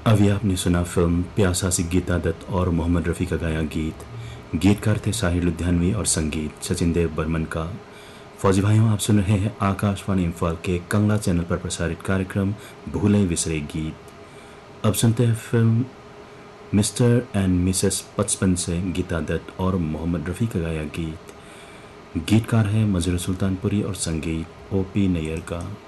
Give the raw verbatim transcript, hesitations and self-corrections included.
अभी आपने सुना फिल्म प्यासा से गीता दत्त और मोहम्मद रफ़ी का गाया गीत। गीतकार थे साहिर लुधियानवी और संगीत सचिन देव बर्मन का। फौजी भाइयों, आप सुन रहे हैं आकाशवाणी इम्फाल के कंगला चैनल पर प्रसारित कार्यक्रम भूले विसरे गीत। अब सुनते हैं फिल्म मिस्टर एंड मिसेस पचपन से गीता दत्त और मोहम्मद रफ़ी का गाया गीत। गीतकार है मजरू सुल्तानपुरी और संगीत ओ पी नैयर का।